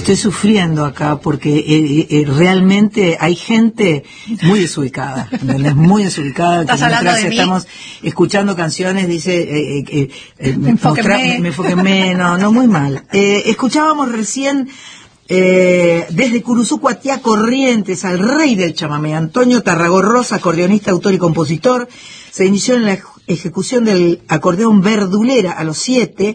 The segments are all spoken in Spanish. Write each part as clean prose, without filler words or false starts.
Estoy sufriendo acá porque realmente hay gente muy desubicada, ¿entendés? Muy desubicada. Que mientras estamos escuchando canciones dice, enfóquenme, no, muy mal. Escuchábamos recién desde Curuzucuatiá, Corrientes, al rey del chamamé, Antonio Tarragorros, acordeonista, autor y compositor. Se inició en la ejecución del acordeón verdulera a los 7,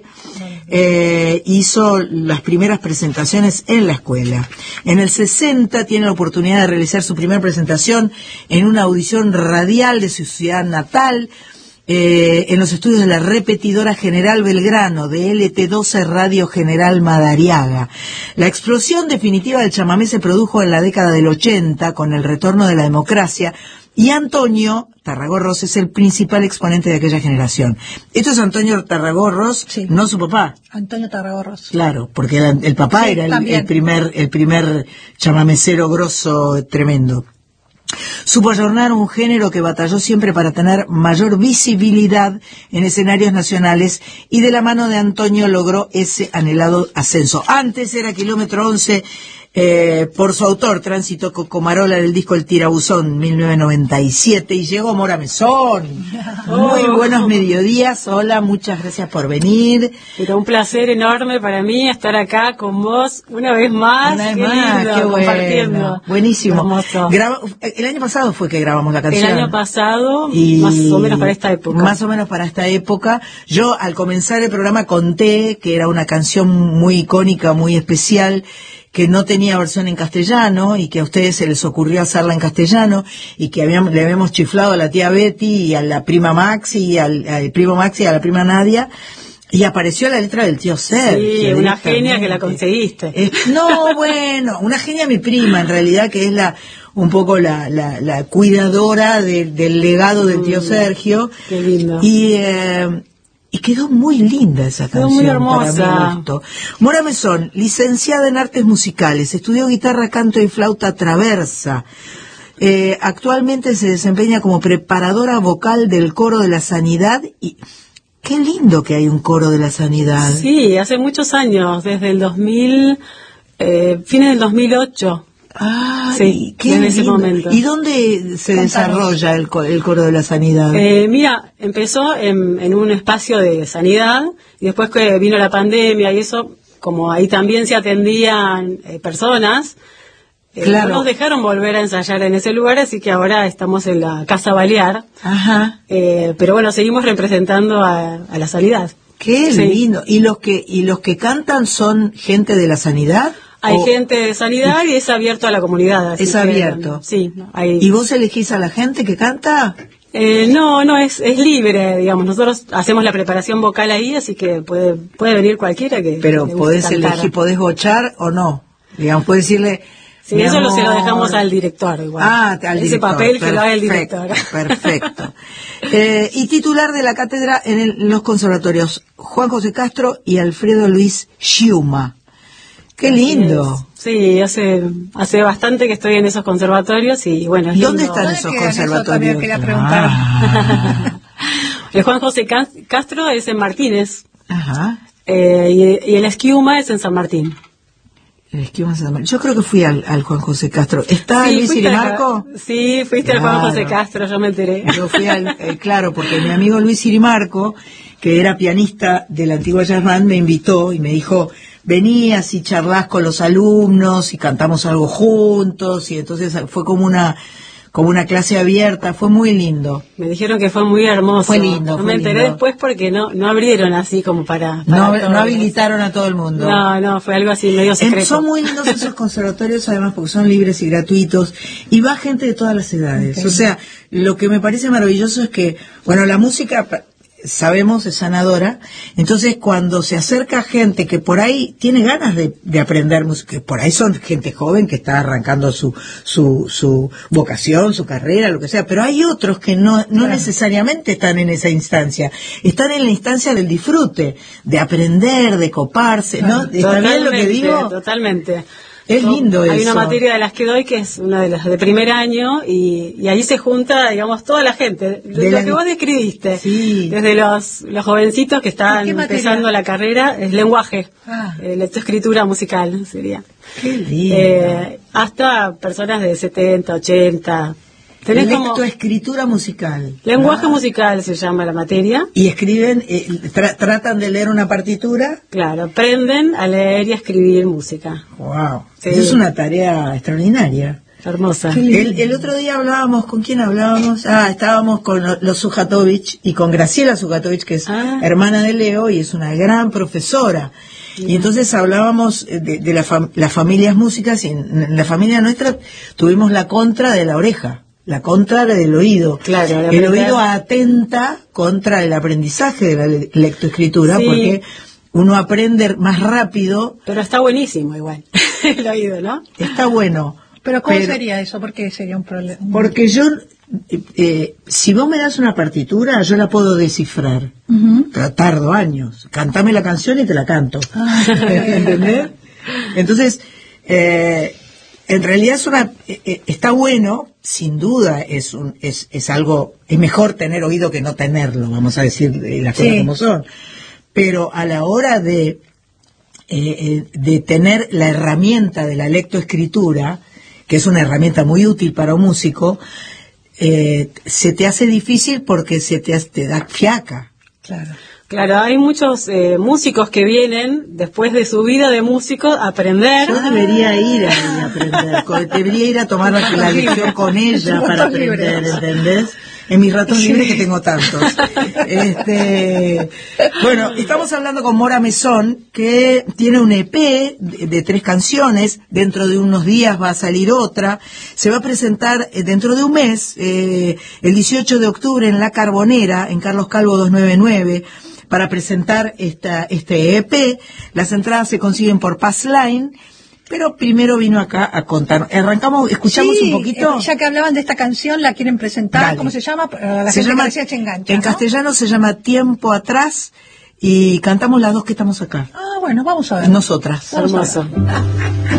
hizo las primeras presentaciones en la escuela. En el 60 tiene la oportunidad de realizar su primera presentación en una audición radial de su ciudad natal, en los estudios de la Repetidora General Belgrano, de LT12 Radio General Madariaga. La explosión definitiva del chamamé se produjo en la década del 80, con el retorno de la democracia, y Antonio Tarragorros es el principal exponente de aquella generación. Esto es Antonio Tarragorros, sí. No su papá. Antonio Tarragorros. Claro, porque el papá sí, era el primer chamamecero grosso, tremendo. Supo ayornar un género que batalló siempre para tener mayor visibilidad en escenarios nacionales, y de la mano de Antonio logró ese anhelado ascenso. Antes era Kilómetro 11, por su autor, Tránsito Cocomarola, del disco El Tirabuzón, 1997, y llegó Mora Mesón. Muy buenos mediodías, hola, muchas gracias por venir. Pero un placer enorme para mí estar acá con vos una vez más. Qué bueno, compartiendo. Buenísimo. El año pasado fue que grabamos la canción. El año pasado, más o menos para esta época. Más o menos para esta época. Yo, al comenzar el programa, conté que era una canción muy icónica, muy especial, que no tenía versión en castellano y que a ustedes se les ocurrió hacerla en castellano, y que le habíamos chiflado a la tía Betty y a la prima Maxi y al primo Maxi y a la prima Nadia, y apareció la letra del tío Sergio. Sí, una genia que la conseguiste. No, bueno, una genia mi prima, en realidad, que es un poco la cuidadora del legado del tío Sergio. Qué lindo. Y quedó muy linda esa canción. Quedó muy hermosa. Para mi gusto. Mora Mesón, licenciada en artes musicales, estudió guitarra, canto y flauta traversa. Actualmente se desempeña como preparadora vocal del Coro de la Sanidad. Y qué lindo que hay un Coro de la Sanidad. Sí, hace muchos años, desde el 2000, fines del 2008. Ah, sí, qué en ese momento. ¿Y dónde se desarrolla el Coro de la Sanidad? Mira, empezó en un espacio de sanidad, y después que vino la pandemia y eso, como ahí también se atendían personas, claro, no nos dejaron volver a ensayar en ese lugar, así que ahora estamos en la Casa Balear. Ajá. Pero bueno, seguimos representando a la sanidad. Qué sí. Lindo. ¿Y los que cantan son gente de la sanidad? Hay gente de sanidad y es abierto a la comunidad. Así es abierto. Sí. Hay... ¿Y vos elegís a la gente que canta? No, es libre, digamos. Nosotros hacemos la preparación vocal ahí, así que puede venir cualquiera que... Pero podés elegir, podés gochar o no. Digamos, podés decirle... Sí, eso se lo dejamos al director igual. Al ese director. Papel que lo haga el director. Perfecto. Y titular de la cátedra en los conservatorios Juan José Castro y Alfredo Luis Schiuma. ¡Qué lindo! Sí, hace bastante que estoy en esos conservatorios y bueno, es ¿Dónde lindo. están esos conservatorios? Quería preguntar. El Juan José Castro es en Martínez. Ajá. Y el Schiuma es en San Martín. El Schiuma en San Martín. Yo creo que fui al Juan José Castro. ¿Está Luis Irimarco? Sí, fuiste al Juan José Castro, yo me enteré. Yo fui claro, porque mi amigo Luis Irimarco, que era pianista de la antigua Jazz Band, me invitó y me dijo... Venías y charlas con los alumnos y cantamos algo juntos, y entonces fue como una clase abierta, fue muy lindo. Me dijeron que fue muy hermoso. Fue lindo. No me enteré después porque no abrieron así como para no habilitaron a todo el mundo. No, fue algo así medio secreto. Son muy lindos esos conservatorios, además, porque son libres y gratuitos, y va gente de todas las edades. Okay. O sea, lo que me parece maravilloso es que, bueno, la música... sabemos, es sanadora. Entonces, cuando se acerca gente que por ahí tiene ganas de aprender música, que por ahí son gente joven que está arrancando su vocación, su carrera, lo que sea, pero hay otros que no necesariamente están en esa instancia, están en la instancia del disfrute, de aprender, de coparse, ¿no? ¿Está bien lo que digo? Totalmente. Es lindo eso. Hay una materia de las que doy que es una de las de primer año y ahí se junta, digamos, toda la gente. Lo que vos describiste, sí. Desde los jovencitos que están empezando la carrera, es lenguaje, lectoescritura musical sería. Qué lindo. Hasta personas de 70, 80. Lectoescritura musical. Lenguaje musical se llama la materia. Y escriben, tratan de leer una partitura. Claro, aprenden a leer y a escribir música. Wow, sí. Es una tarea extraordinaria. Hermosa. El otro día hablábamos, ¿con quién hablábamos? Estábamos con los Sujatovich y con Graciela Sujatovich, que es hermana de Leo y es una gran profesora. Y entonces hablábamos de las familias músicas y en la familia nuestra tuvimos la contra de la oreja. La contra del oído. Claro, el oído atenta contra el aprendizaje de la lectoescritura, porque uno aprende más rápido. Pero está buenísimo igual, el oído, ¿no? Está bueno. Pero ¿cómo sería eso? ¿Por qué sería un problema? Porque yo, si vos me das una partitura, yo la puedo descifrar. Pero tardo años. Cantame la canción y te la canto. ¿Entendés? Entonces, en realidad está bueno, sin duda es algo, es mejor tener oído que no tenerlo, vamos a decir las cosas como son. Pero a la hora de tener la herramienta de la lectoescritura, que es una herramienta muy útil para un músico, se te hace difícil porque te da fiaca. Claro, hay muchos músicos que vienen después de su vida de músico a aprender. Yo debería ir a aprender, debería ir a tomar la lección con ella para aprender, ¿entendés? En mis ratos libres que tengo tantos. Bueno, estamos hablando con Mora Mesón, que tiene un EP de 3 canciones. Dentro de unos días va a salir otra. Se va a presentar dentro de un mes, el 18 de octubre en La Carbonera, en Carlos Calvo 299, para presentar este EP. Las entradas se consiguen por Passline. Pero primero vino acá a contar. Arrancamos, escuchamos un poquito. Ya que hablaban de esta canción, la quieren presentar. Dale. ¿Cómo se llama? En castellano se llama Tiempo Atrás y cantamos las dos que estamos acá. Bueno, vamos a ver. Nosotras. Hermoso.